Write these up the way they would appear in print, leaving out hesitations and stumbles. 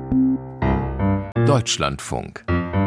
Deutschlandfunk.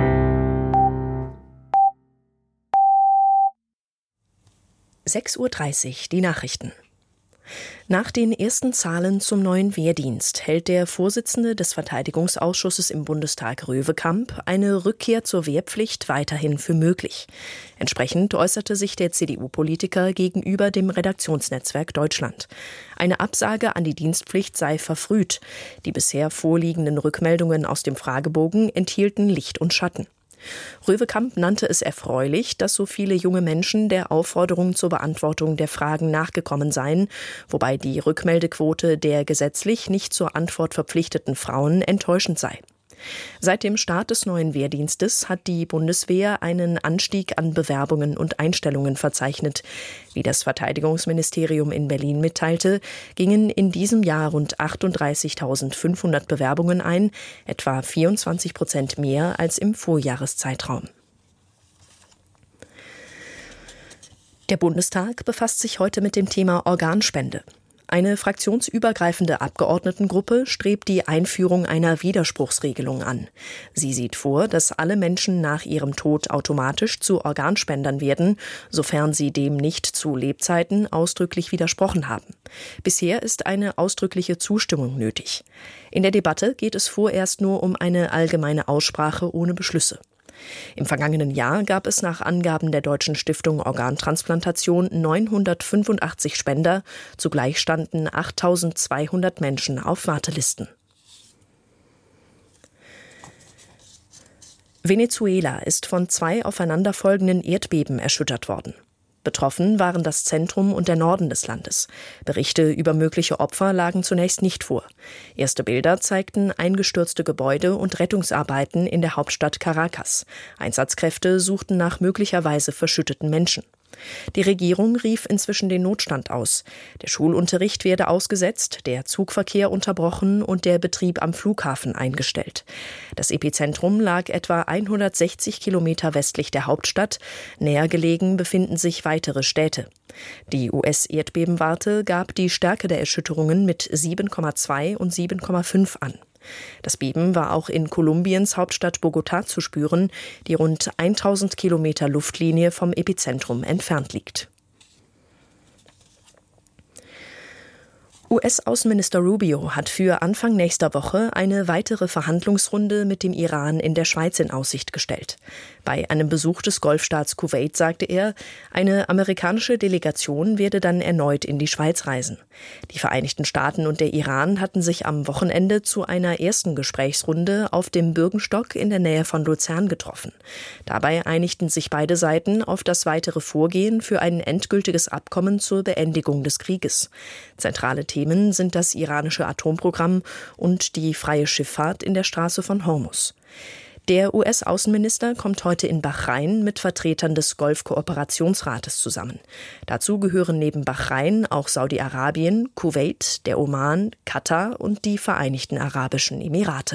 (6:30 Uhr), die Nachrichten. Nach den ersten Zahlen zum neuen Wehrdienst hält der Vorsitzende des Verteidigungsausschusses im Bundestag, Röwekamp, eine Rückkehr zur Wehrpflicht weiterhin für möglich. Entsprechend äußerte sich der CDU-Politiker gegenüber dem Redaktionsnetzwerk Deutschland. Eine Absage an die Dienstpflicht sei verfrüht. Die bisher vorliegenden Rückmeldungen aus dem Fragebogen enthielten Licht und Schatten. Röwekamp nannte es erfreulich, dass so viele junge Menschen der Aufforderung zur Beantwortung der Fragen nachgekommen seien, wobei die Rückmeldequote der gesetzlich nicht zur Antwort verpflichteten Frauen enttäuschend sei. Seit dem Start des neuen Wehrdienstes hat die Bundeswehr einen Anstieg an Bewerbungen und Einstellungen verzeichnet. Wie das Verteidigungsministerium in Berlin mitteilte, gingen in diesem Jahr rund 38.500 Bewerbungen ein, etwa 24% mehr als im Vorjahreszeitraum. Der Bundestag befasst sich heute mit dem Thema Organspende. Eine fraktionsübergreifende Abgeordnetengruppe strebt die Einführung einer Widerspruchsregelung an. Sie sieht vor, dass alle Menschen nach ihrem Tod automatisch zu Organspendern werden, sofern sie dem nicht zu Lebzeiten ausdrücklich widersprochen haben. Bisher ist eine ausdrückliche Zustimmung nötig. In der Debatte geht es vorerst nur um eine allgemeine Aussprache ohne Beschlüsse. Im vergangenen Jahr gab es nach Angaben der Deutschen Stiftung Organtransplantation 985 Spender, zugleich standen 8.200 Menschen auf Wartelisten. Venezuela ist von 2 aufeinanderfolgenden Erdbeben erschüttert worden. Betroffen waren das Zentrum und der Norden des Landes. Berichte über mögliche Opfer lagen zunächst nicht vor. Erste Bilder zeigten eingestürzte Gebäude und Rettungsarbeiten in der Hauptstadt Caracas. Einsatzkräfte suchten nach möglicherweise verschütteten Menschen. Die Regierung rief inzwischen den Notstand aus. Der Schulunterricht werde ausgesetzt, der Zugverkehr unterbrochen und der Betrieb am Flughafen eingestellt. Das Epizentrum lag etwa 160 Kilometer westlich der Hauptstadt. Näher gelegen befinden sich weitere Städte. Die US-Erdbebenwarte gab die Stärke der Erschütterungen mit 7,2 und 7,5 an. Das Beben war auch in Kolumbiens Hauptstadt Bogotá zu spüren, die rund 1000 Kilometer Luftlinie vom Epizentrum entfernt liegt. US-Außenminister Rubio hat für Anfang nächster Woche eine weitere Verhandlungsrunde mit dem Iran in der Schweiz in Aussicht gestellt. Bei einem Besuch des Golfstaats Kuwait sagte er, eine amerikanische Delegation werde dann erneut in die Schweiz reisen. Die Vereinigten Staaten und der Iran hatten sich am Wochenende zu einer ersten Gesprächsrunde auf dem Bürgenstock in der Nähe von Luzern getroffen. Dabei einigten sich beide Seiten auf das weitere Vorgehen für ein endgültiges Abkommen zur Beendigung des Krieges. Zentrale Themen sind das iranische Atomprogramm und die freie Schifffahrt in der Straße von Hormuz. Der US-Außenminister kommt heute in Bahrain mit Vertretern des Golfkooperationsrates zusammen. Dazu gehören neben Bahrain auch Saudi-Arabien, Kuwait, der Oman, Katar und die Vereinigten Arabischen Emirate.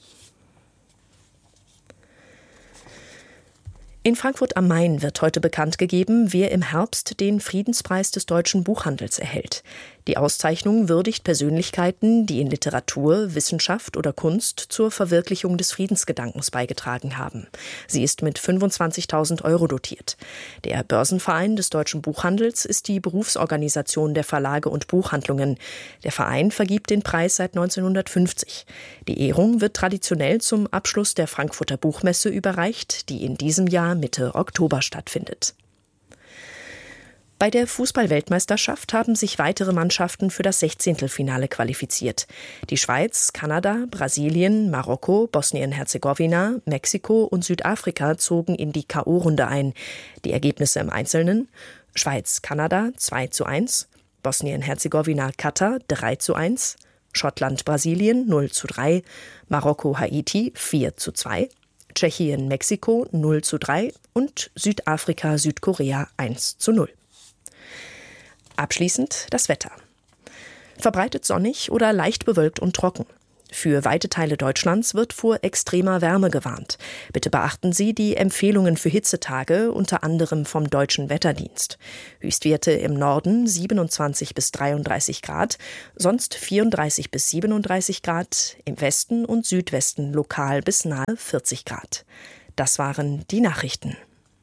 In Frankfurt am Main wird heute bekannt gegeben, wer im Herbst den Friedenspreis des deutschen Buchhandels erhält. Die Auszeichnung würdigt Persönlichkeiten, die in Literatur, Wissenschaft oder Kunst zur Verwirklichung des Friedensgedankens beigetragen haben. Sie ist mit 25.000 € dotiert. Der Börsenverein des deutschen Buchhandels ist die Berufsorganisation der Verlage und Buchhandlungen. Der Verein vergibt den Preis seit 1950. Die Ehrung wird traditionell zum Abschluss der Frankfurter Buchmesse überreicht, die in diesem Jahr Mitte Oktober stattfindet. Bei der Fußball-Weltmeisterschaft haben sich weitere Mannschaften für das 16. qualifiziert. Die Schweiz, Kanada, Brasilien, Marokko, Bosnien-Herzegowina, Mexiko und Südafrika zogen in die K.O.-Runde ein. Die Ergebnisse im Einzelnen: Schweiz-Kanada 2:1, Bosnien-Herzegowina-Katar 3:1, Schottland-Brasilien 0:3, Marokko-Haiti 4:2, Tschechien-Mexiko 0:3 und Südafrika-Südkorea 1:0. Abschließend das Wetter. Verbreitet sonnig oder leicht bewölkt und trocken. Für weite Teile Deutschlands wird vor extremer Wärme gewarnt. Bitte beachten Sie die Empfehlungen für Hitzetage, unter anderem vom Deutschen Wetterdienst. Höchstwerte im Norden 27 bis 33 Grad, sonst 34 bis 37 Grad, im Westen und Südwesten lokal bis nahe 40 Grad. Das waren die Nachrichten.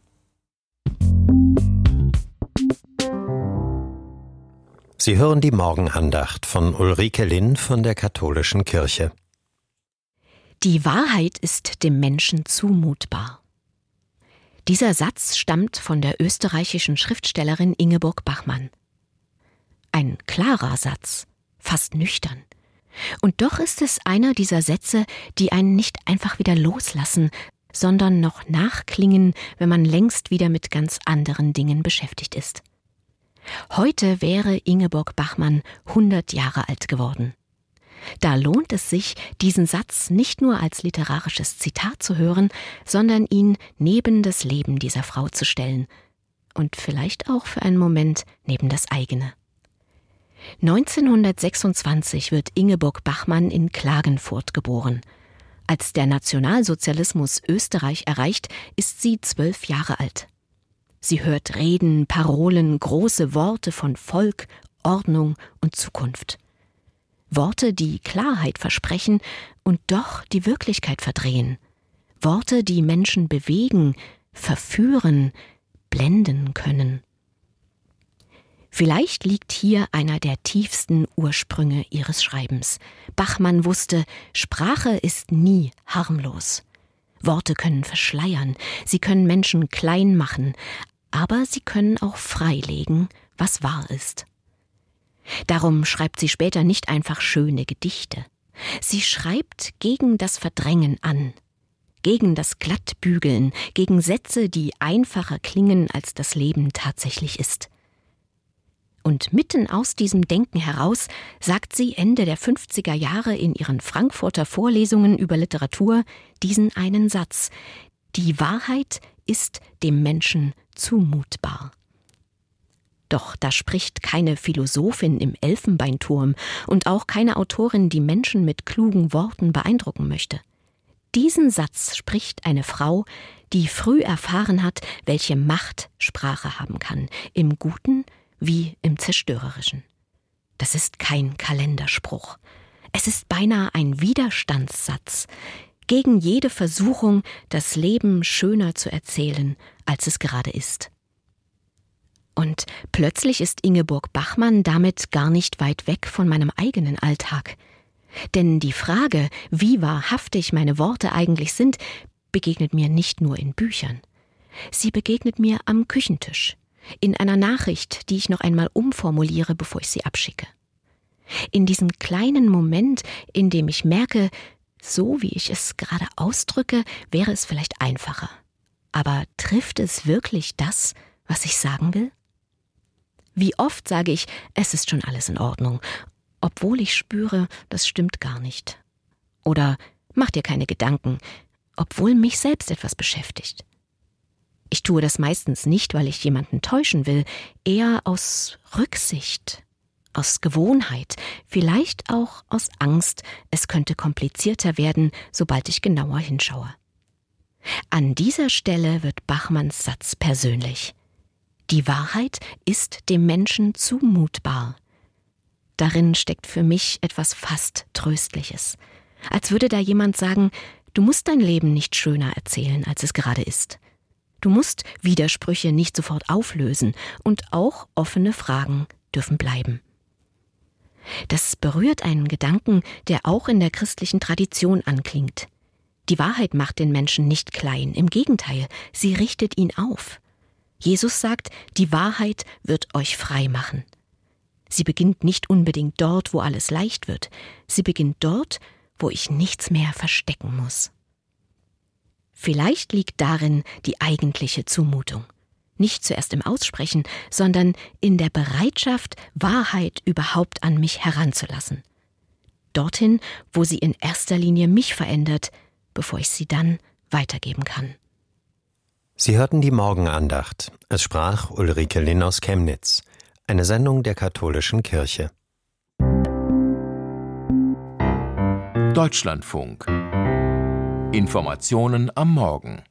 Sie hören die Morgenandacht von Ulrike Linn von der Katholischen Kirche. Die Wahrheit ist dem Menschen zumutbar. Dieser Satz stammt von der österreichischen Schriftstellerin Ingeborg Bachmann. Ein klarer Satz, fast nüchtern. Und doch ist es einer dieser Sätze, die einen nicht einfach wieder loslassen, sondern noch nachklingen, wenn man längst wieder mit ganz anderen Dingen beschäftigt ist. Heute wäre Ingeborg Bachmann 100 Jahre alt geworden. Da lohnt es sich, diesen Satz nicht nur als literarisches Zitat zu hören, sondern ihn neben das Leben dieser Frau zu stellen und vielleicht auch für einen Moment neben das eigene. 1926 wird Ingeborg Bachmann in Klagenfurt geboren. Als der Nationalsozialismus Österreich erreicht, ist sie 12 Jahre alt. Sie hört Reden, Parolen, große Worte von Volk, Ordnung und Zukunft. Worte, die Klarheit versprechen und doch die Wirklichkeit verdrehen. Worte, die Menschen bewegen, verführen, blenden können. Vielleicht liegt hier einer der tiefsten Ursprünge ihres Schreibens. Bachmann wusste, Sprache ist nie harmlos. Worte können verschleiern, sie können Menschen klein machen, aber sie können auch freilegen, was wahr ist. Darum schreibt sie später nicht einfach schöne Gedichte. Sie schreibt gegen das Verdrängen an, gegen das Glattbügeln, gegen Sätze, die einfacher klingen, als das Leben tatsächlich ist. Und mitten aus diesem Denken heraus sagt sie Ende der 50er Jahre in ihren Frankfurter Vorlesungen über Literatur diesen einen Satz: Die Wahrheit ist dem Menschen zumutbar. Doch da spricht keine Philosophin im Elfenbeinturm und auch keine Autorin, die Menschen mit klugen Worten beeindrucken möchte. Diesen Satz spricht eine Frau, die früh erfahren hat, welche Macht Sprache haben kann, im Guten wie im Zerstörerischen. Das ist kein Kalenderspruch. Es ist beinahe ein Widerstandssatz gegen jede Versuchung, das Leben schöner zu erzählen, als es gerade ist. Und plötzlich ist Ingeborg Bachmann damit gar nicht weit weg von meinem eigenen Alltag. Denn die Frage, wie wahrhaftig meine Worte eigentlich sind, begegnet mir nicht nur in Büchern. Sie begegnet mir am Küchentisch, in einer Nachricht, die ich noch einmal umformuliere, bevor ich sie abschicke. In diesem kleinen Moment, in dem ich merke, so wie ich es gerade ausdrücke, wäre es vielleicht einfacher. Aber trifft es wirklich das, was ich sagen will? Wie oft sage ich, es ist schon alles in Ordnung, obwohl ich spüre, das stimmt gar nicht. Oder mach dir keine Gedanken, obwohl mich selbst etwas beschäftigt. Ich tue das meistens nicht, weil ich jemanden täuschen will, eher aus Rücksicht, aus Gewohnheit, vielleicht auch aus Angst, es könnte komplizierter werden, sobald ich genauer hinschaue. An dieser Stelle wird Bachmanns Satz persönlich. Die Wahrheit ist dem Menschen zumutbar. Darin steckt für mich etwas fast Tröstliches. Als würde da jemand sagen, du musst dein Leben nicht schöner erzählen, als es gerade ist. Du musst Widersprüche nicht sofort auflösen und auch offene Fragen dürfen bleiben. Das berührt einen Gedanken, der auch in der christlichen Tradition anklingt. Die Wahrheit macht den Menschen nicht klein, im Gegenteil, sie richtet ihn auf. Jesus sagt, die Wahrheit wird euch frei machen. Sie beginnt nicht unbedingt dort, wo alles leicht wird. Sie beginnt dort, wo ich nichts mehr verstecken muss. Vielleicht liegt darin die eigentliche Zumutung. Nicht zuerst im Aussprechen, sondern in der Bereitschaft, Wahrheit überhaupt an mich heranzulassen. Dorthin, wo sie in erster Linie mich verändert, bevor ich sie dann weitergeben kann. Sie hörten die Morgenandacht. Es sprach Ulrike Linn aus Chemnitz. Eine Sendung der Katholischen Kirche. Deutschlandfunk. Informationen am Morgen.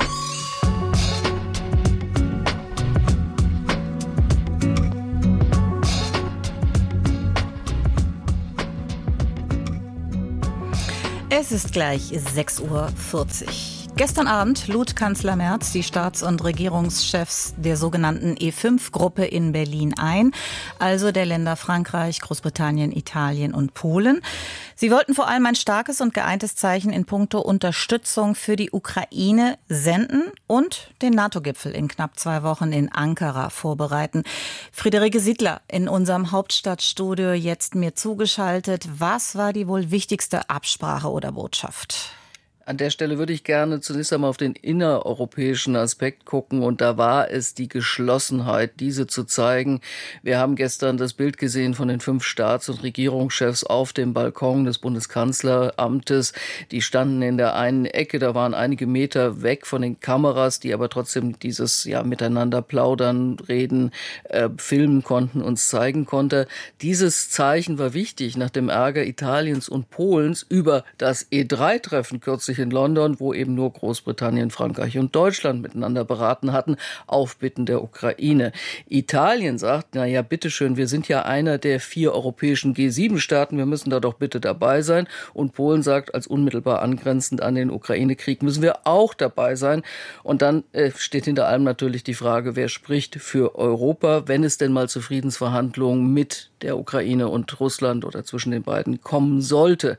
Es ist gleich 6:40 Uhr. Gestern Abend lud Kanzler Merz die Staats- und Regierungschefs der sogenannten E5-Gruppe in Berlin ein, also der Länder Frankreich, Großbritannien, Italien und Polen. Sie wollten vor allem ein starkes und geeintes Zeichen in puncto Unterstützung für die Ukraine senden und den NATO-Gipfel in knapp 2 Wochen in Ankara vorbereiten. Friederike Siedler in unserem Hauptstadtstudio jetzt mir zugeschaltet. Was war die wohl wichtigste Absprache oder Botschaft? An der Stelle würde ich gerne zunächst einmal auf den innereuropäischen Aspekt gucken, und da war es die Geschlossenheit, diese zu zeigen. Wir haben gestern das Bild gesehen von den 5 Staats- und Regierungschefs auf dem Balkon des Bundeskanzleramtes. Die standen in der einen Ecke, da waren einige Meter weg von den Kameras, die aber trotzdem dieses miteinander plaudern, reden, filmen konnten, uns zeigen konnte. Dieses Zeichen war wichtig nach dem Ärger Italiens und Polens über das E3-Treffen kürzlich in London, wo eben nur Großbritannien, Frankreich und Deutschland miteinander beraten hatten, auf Bitten der Ukraine. Italien sagt, naja, bitteschön, wir sind ja einer der 4 europäischen G7-Staaten, wir müssen da doch bitte dabei sein. Und Polen sagt, als unmittelbar angrenzend an den Ukraine-Krieg müssen wir auch dabei sein. Und dann steht hinter allem natürlich die Frage, wer spricht für Europa, wenn es denn mal zu Friedensverhandlungen mit der Ukraine und Russland oder zwischen den beiden kommen sollte.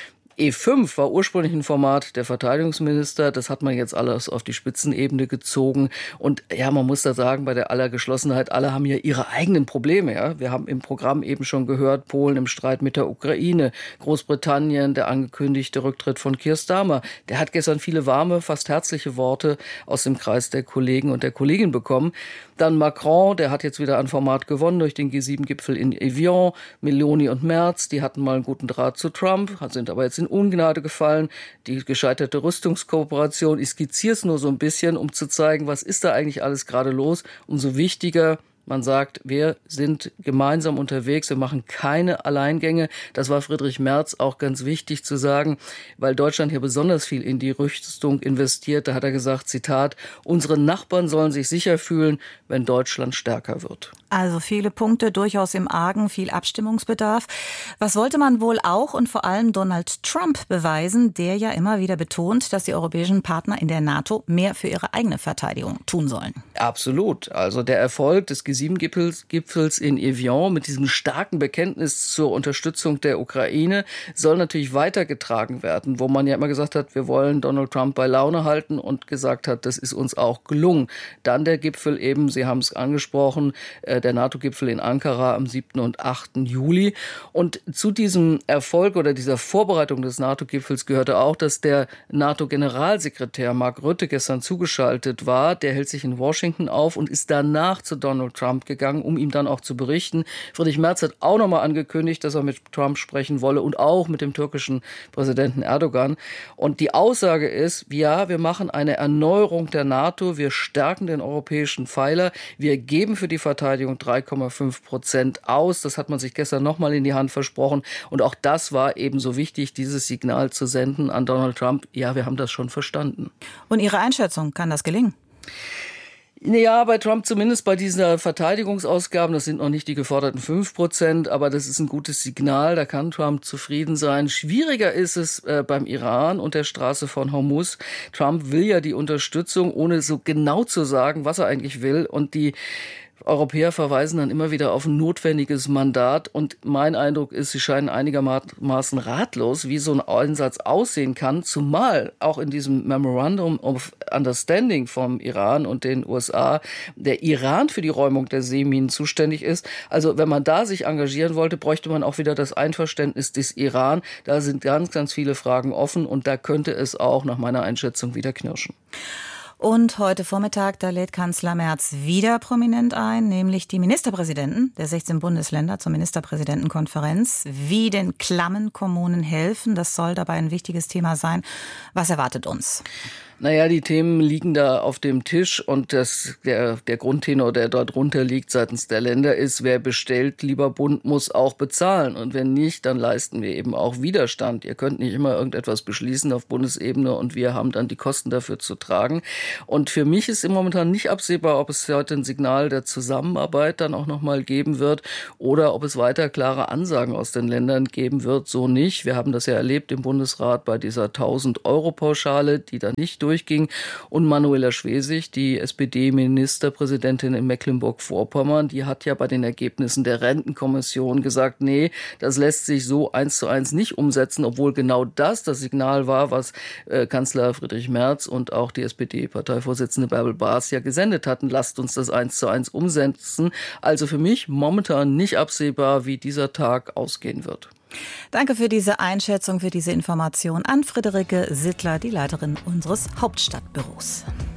E5 war ursprünglich ein Format der Verteidigungsminister. Das hat man jetzt alles auf die Spitzenebene gezogen. Und ja, man muss da sagen, bei der aller Geschlossenheit, alle haben ja ihre eigenen Probleme. Ja? Wir haben im Programm eben schon gehört, Polen im Streit mit der Ukraine, Großbritannien, der angekündigte Rücktritt von Keir Starmer. Der hat gestern viele warme, fast herzliche Worte aus dem Kreis der Kollegen und der Kollegin bekommen. Dann Macron, der hat jetzt wieder an Format gewonnen durch den G7-Gipfel in Evian. Meloni und Merz, die hatten mal einen guten Draht zu Trump, sind aber jetzt in Ungnade gefallen. Die gescheiterte Rüstungskooperation, ich skizziere es nur so ein bisschen, um zu zeigen, was ist da eigentlich alles gerade los. Umso wichtiger, man sagt, wir sind gemeinsam unterwegs, wir machen keine Alleingänge. Das war Friedrich Merz auch ganz wichtig zu sagen, weil Deutschland hier besonders viel in die Rüstung investiert. Da hat er gesagt, Zitat, unsere Nachbarn sollen sich sicher fühlen, wenn Deutschland stärker wird. Also viele Punkte, durchaus im Argen, viel Abstimmungsbedarf. Was wollte man wohl auch und vor allem Donald Trump beweisen, der ja immer wieder betont, dass die europäischen Partner in der NATO mehr für ihre eigene Verteidigung tun sollen? Absolut. Also der Erfolg des G7-Gipfels in Evian mit diesem starken Bekenntnis zur Unterstützung der Ukraine soll natürlich weitergetragen werden, wo man ja immer gesagt hat, wir wollen Donald Trump bei Laune halten und gesagt hat, das ist uns auch gelungen. Dann der Gipfel eben, Sie haben es angesprochen, der NATO-Gipfel in Ankara am 7. und 8. Juli. Und zu diesem Erfolg oder dieser Vorbereitung des NATO-Gipfels gehörte auch, dass der NATO-Generalsekretär Mark Rutte gestern zugeschaltet war. Der hält sich in Washington auf und ist danach zu Donald Trump gegangen, um ihm dann auch zu berichten. Friedrich Merz hat auch nochmal angekündigt, dass er mit Trump sprechen wolle und auch mit dem türkischen Präsidenten Erdogan. Und die Aussage ist, ja, wir machen eine Erneuerung der NATO, wir stärken den europäischen Pfeiler, wir geben für die Verteidigung 3,5% aus. Das hat man sich gestern nochmal in die Hand versprochen. Und auch das war eben so wichtig, dieses Signal zu senden an Donald Trump. Ja, wir haben das schon verstanden. Und Ihre Einschätzung, kann das gelingen? Ja, bei Trump zumindest bei dieser Verteidigungsausgaben, das sind noch nicht die geforderten 5%, aber das ist ein gutes Signal, da kann Trump zufrieden sein. Schwieriger ist es beim Iran und der Straße von Hormuz. Trump will ja die Unterstützung, ohne so genau zu sagen, was er eigentlich will, und die Europäer verweisen dann immer wieder auf ein notwendiges Mandat, und mein Eindruck ist, sie scheinen einigermaßen ratlos, wie so ein Einsatz aussehen kann, zumal auch in diesem Memorandum of Understanding vom Iran und den USA der Iran für die Räumung der Seeminen zuständig ist. Also wenn man da sich engagieren wollte, bräuchte man auch wieder das Einverständnis des Iran. Da sind ganz, ganz viele Fragen offen, und da könnte es auch nach meiner Einschätzung wieder knirschen. Und heute Vormittag, da lädt Kanzler Merz wieder prominent ein, nämlich die Ministerpräsidenten der 16 Bundesländer zur Ministerpräsidentenkonferenz. Wie den klammen Kommunen helfen, das soll dabei ein wichtiges Thema sein. Was erwartet uns? Naja, die Themen liegen da auf dem Tisch und der Grundtenor, der dort drunter liegt seitens der Länder ist, wer bestellt, lieber Bund, muss auch bezahlen. Und wenn nicht, dann leisten wir eben auch Widerstand. Ihr könnt nicht immer irgendetwas beschließen auf Bundesebene und wir haben dann die Kosten dafür zu tragen. Und für mich ist im Momentan nicht absehbar, ob es heute ein Signal der Zusammenarbeit dann auch nochmal geben wird oder ob es weiter klare Ansagen aus den Ländern geben wird. So nicht. Wir haben das ja erlebt im Bundesrat bei dieser 1.000-Euro-Pauschale, die da nicht durchging. Und Manuela Schwesig, die SPD-Ministerpräsidentin in Mecklenburg-Vorpommern, die hat ja bei den Ergebnissen der Rentenkommission gesagt, nee, das lässt sich so 1:1 nicht umsetzen, obwohl genau das Signal war, was Kanzler Friedrich Merz und auch die SPD-Parteivorsitzende Bärbel Baas ja gesendet hatten. Lasst uns das 1:1 umsetzen. Also für mich momentan nicht absehbar, wie dieser Tag ausgehen wird. Danke für diese Einschätzung, für diese Information an Friederike Sittler, die Leiterin unseres Hauptstadtbüros.